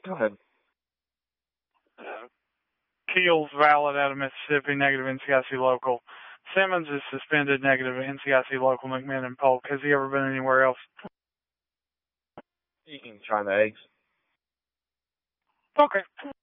Go ahead. Keel's valid out of Mississippi, negative NCIC local. Simmons is suspended, negative NCIC local. McMahon Polk. Has he ever been anywhere else? Eating China eggs. Okay.